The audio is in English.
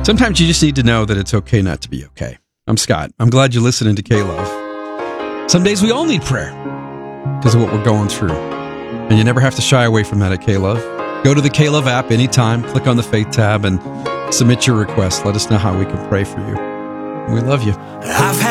Sometimes you just need to know that it's okay not to be okay. I'm Scott. I'm glad you're listening to K-Love. Some days we all need prayer because of what we're going through. And you never have to shy away from that at K-Love. Go to the K-Love app anytime, click on the Faith tab, and submit your request. Let us know how we can pray for you. We love you.